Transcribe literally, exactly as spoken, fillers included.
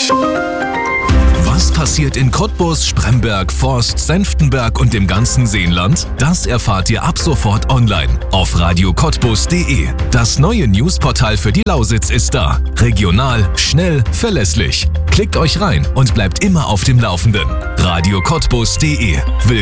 Was passiert in Cottbus, Spremberg, Forst, Senftenberg und dem ganzen Seenland? Das erfahrt ihr ab sofort online auf radio cottbus punkt de. Das neue Newsportal für die Lausitz ist da. Regional, schnell, verlässlich. Klickt euch rein und bleibt immer auf dem Laufenden. radio cottbus punkt de.